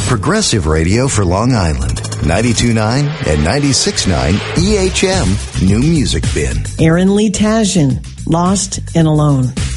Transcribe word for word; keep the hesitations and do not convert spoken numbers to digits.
Progressive radio for Long Island. ninety-two point nine and ninety-six point nine E H M New Music Bin. Aaron Lee Tasjan, Lost and Alone.